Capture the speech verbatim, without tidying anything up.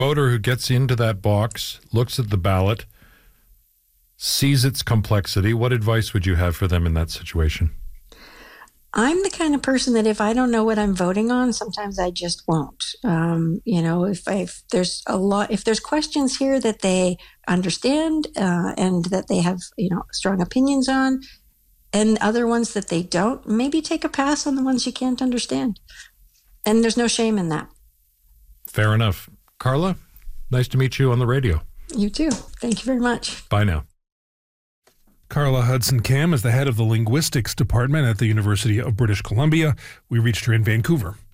Voter who gets into that box, looks at the ballot, sees its complexity, what advice would you have for them in that situation? I'm the kind of person that if I don't know what I'm voting on, sometimes I just won't. Um, you know, if, I, if there's a lot, if there's questions here that they understand uh, and that they have, you know, strong opinions on, and other ones that they don't, maybe take a pass on the ones you can't understand. And there's no shame in that. Fair enough. Carla, nice to meet you on the radio. You too. Thank you very much. Bye now. Carla Hudson-Kam is the head of the linguistics department at the University of British Columbia. We reached her in Vancouver.